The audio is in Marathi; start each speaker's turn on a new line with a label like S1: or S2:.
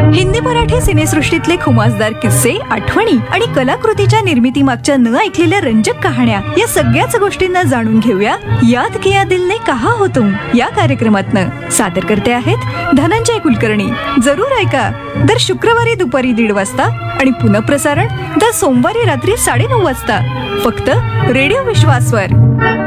S1: हिंदी मराठी सिनेसृष्टीतले खुमासदार किस्से, आठवणी आणि कलाकृतीच्या निर्मितीमागच्या न ऐकलेल्या रंजक कहाण्या या सगळ्याच गोष्टींना जाणून घेऊया याद किया दिल ने कहा हो तुम या कार्यक्रमातनं. सादर करते आहेत धनंजय कुलकर्णी. जरूर ऐका दर शुक्रवारी दुपारी 1:30 वाजता आणि पुनःप्रसारण दर सोमवारी रात्री 9:30 वाजता फक्त रेडिओ विश्वासवर.